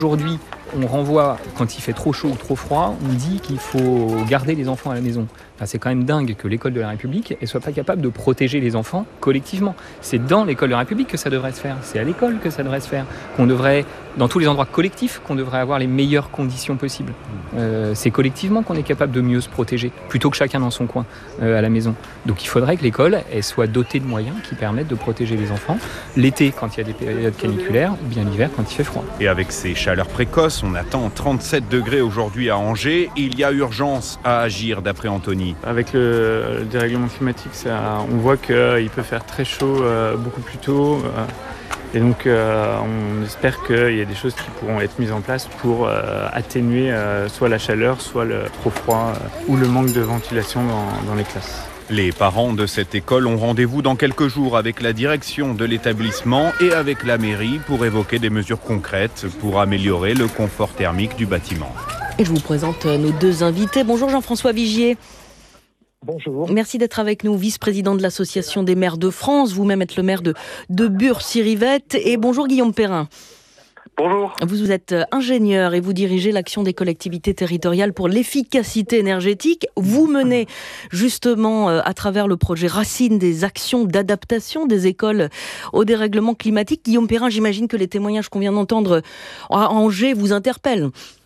Aujourd'hui, on renvoie, quand il fait trop chaud ou trop froid, on dit qu'il faut garder les enfants à la maison. Enfin, c'est quand même dingue que l'école de la République ne soit pas capable de protéger les enfants collectivement. C'est dans l'école de la République que ça devrait se faire. C'est à l'école que ça devrait se faire. Qu'on devrait, dans tous les endroits collectifs, qu'on devrait avoir les meilleures conditions possibles. C'est collectivement qu'on est capable de mieux se protéger, plutôt que chacun dans son coin à la maison. Donc il faudrait que l'école elle soit dotée de moyens qui permettent de protéger les enfants, l'été quand il y a des périodes caniculaires, ou bien l'hiver quand il fait froid. Et avec ces chaleurs précoces, on attend 37 degrés aujourd'hui à Angers. Il y a urgence à agir d'après Anthony. Avec le dérèglement climatique, on voit qu'il peut faire très chaud beaucoup plus tôt. Et donc on espère qu'il y a des choses qui pourront être mises en place pour atténuer soit la chaleur, soit le trop froid ou le manque de ventilation dans les classes. Les parents de cette école ont rendez-vous dans quelques jours avec la direction de l'établissement et avec la mairie pour évoquer des mesures concrètes pour améliorer le confort thermique du bâtiment. Et je vous présente nos deux invités. Bonjour Jean-François Vigier. Bonjour. Merci d'être avec nous, vice-président de l'Association des maires de France. Vous-même êtes le maire de Bure-sur-Yvette. Et bonjour Guillaume Perrin. Bonjour. Vous êtes ingénieur et vous dirigez l'action des collectivités territoriales pour l'efficacité énergétique. Vous menez justement à travers le projet Racine des actions d'adaptation des écoles au dérèglement climatique. Guillaume Perrin, j'imagine que les témoignages qu'on vient d'entendre à Angers vous interpellent.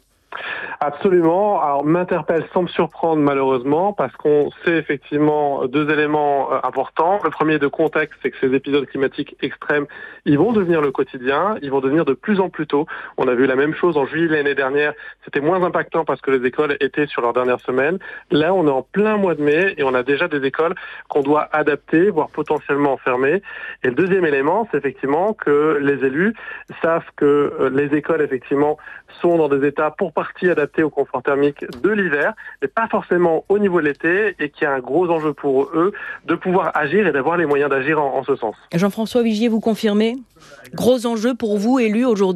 Absolument. Alors, m'interpelle sans me surprendre malheureusement parce qu'on sait effectivement deux éléments importants. Le premier de contexte, c'est que ces épisodes climatiques extrêmes, ils vont devenir le quotidien, ils vont devenir de plus en plus tôt. On a vu la même chose en juillet l'année dernière. C'était moins impactant parce que les écoles étaient sur leur dernière semaine. Là, on est en plein mois de mai et on a déjà des écoles qu'on doit adapter, voire potentiellement fermer. Et le deuxième élément, c'est effectivement que les élus savent que les écoles, effectivement, sont dans des états pour partie adaptés au confort thermique de l'hiver, mais pas forcément au niveau de l'été, et qu'il y a un gros enjeu pour eux de pouvoir agir et d'avoir les moyens d'agir en ce sens. Jean-François Vigier, vous confirmez ? Gros enjeu pour vous, élus, aujourd'hui ?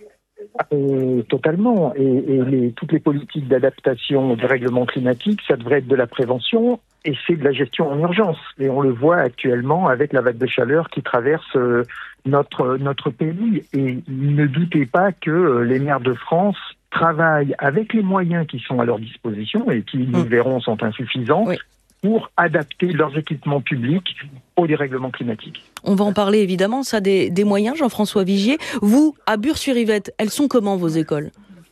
Totalement. Et toutes les politiques d'adaptation au dérèglement climatique, ça devrait être de la prévention et c'est de la gestion en urgence. Et on le voit actuellement avec la vague de chaleur qui traverse notre pays. Et ne doutez pas que les maires de France travaillent avec les moyens qui sont à leur disposition et qui, nous verrons, sont insuffisants. Oui. Pour adapter leurs équipements publics au dérèglement climatique. On va en parler évidemment, ça des moyens, Jean-François Vigier. Vous, à Bure-sur-Yvette, elles sont comment vos écoles ?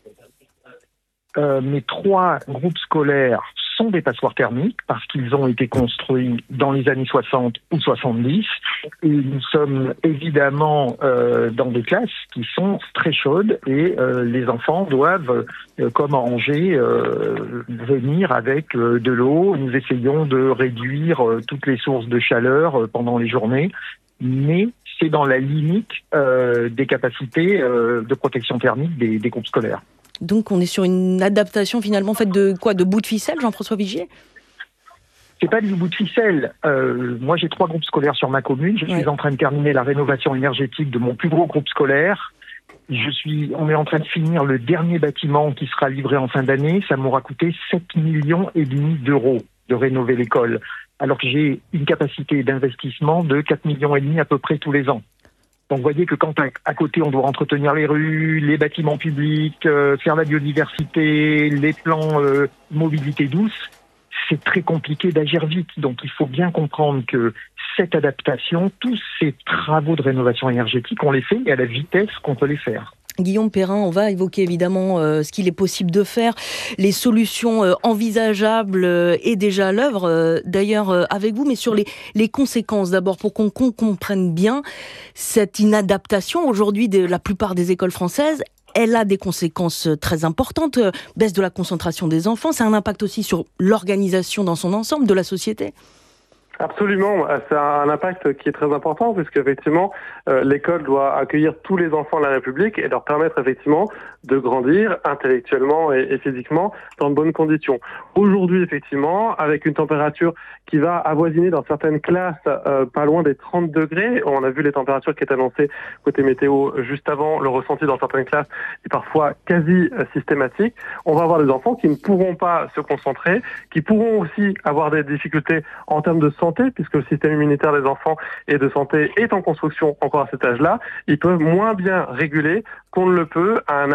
Mes 3 groupes scolaires sont des passoires thermiques parce qu'ils ont été construits dans les années 60 ou 70 et nous sommes évidemment dans des classes qui sont très chaudes et les enfants doivent, comme à Angers, venir avec de l'eau. Nous essayons de réduire toutes les sources de chaleur pendant les journées, mais c'est dans la limite des capacités de protection thermique des groupes scolaires. Donc on est sur une adaptation finalement faite de quoi ? De bout de ficelle, Jean-François Vigier ? C'est pas du bout de ficelle. Moi j'ai 3 groupes scolaires sur ma commune. Je suis en train de terminer la rénovation énergétique de mon plus gros groupe scolaire. On est en train de finir le dernier bâtiment qui sera livré en fin d'année. Ça m'aura coûté 7,5 millions d'euros de rénover l'école. Alors que j'ai une capacité d'investissement de 4,5 millions à peu près tous les ans. Donc vous voyez que quand à côté on doit entretenir les rues, les bâtiments publics, faire la biodiversité, les plans mobilité douce, c'est très compliqué d'agir vite. Donc il faut bien comprendre que cette adaptation, tous ces travaux de rénovation énergétique, on les fait à la vitesse qu'on peut les faire. Guillaume Perrin, on va évoquer évidemment ce qu'il est possible de faire, les solutions envisageables et déjà à l'œuvre d'ailleurs avec vous, mais sur les conséquences d'abord pour qu'on comprenne bien cette inadaptation aujourd'hui de la plupart des écoles françaises. Elle a des conséquences très importantes, baisse de la concentration des enfants, ça a un impact aussi sur l'organisation dans son ensemble de la société. Absolument, ça a un impact qui est très important puisque effectivement l'école doit accueillir tous les enfants de la République et leur permettre effectivement de grandir intellectuellement et physiquement dans de bonnes conditions. Aujourd'hui effectivement, avec une température qui va avoisiner dans certaines classes pas loin des 30 degrés, on a vu les températures qui étaient annoncées côté météo juste avant, le ressenti dans certaines classes est parfois quasi systématique. On va avoir des enfants qui ne pourront pas se concentrer, qui pourront aussi avoir des difficultés en termes de santé santé, puisque le système immunitaire des enfants et de santé est en construction encore à cet âge-là, ils peuvent moins bien réguler qu'on ne le peut à un